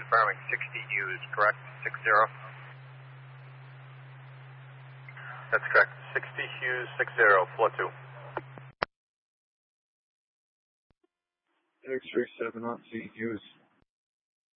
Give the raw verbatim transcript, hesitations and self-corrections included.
confirming sixty Hughes, correct? Six zero? That's correct. sixty Hughes, six zero, floor two. X-ray seven on C Hughes.